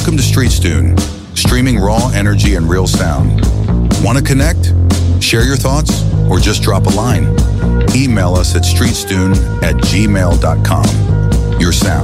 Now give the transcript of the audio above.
Welcome to StreetStune, streaming raw energy and real sound. Want to connect? Share your thoughts? Or just drop a line? Email us at streetstune@gmail.com. Your sound.